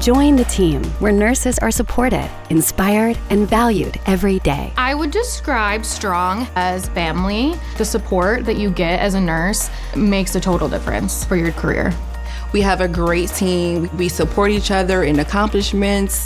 Join the team where nurses are supported, inspired, and valued every day. I would describe Strong as family. The support that you get as a nurse makes a total difference for your career. We have a great team. We support each other in accomplishments.